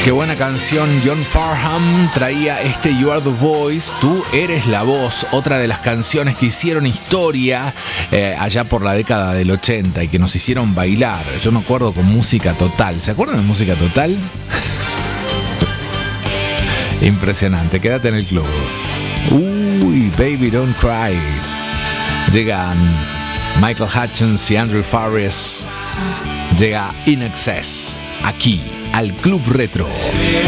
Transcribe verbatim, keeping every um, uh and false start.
Qué buena canción. John Farnham traía este You Are the Voice, Tú Eres la Voz, otra de las canciones que hicieron historia eh, allá por la década del ochenta y que nos hicieron bailar. Yo me acuerdo con Música Total. ¿Se acuerdan de Música Total? Impresionante, quédate en el club. Uy, Baby Don't Cry. Llegan Michael Hutchence y Andrew Faris. Llega In Excess, aquí al Club Retro.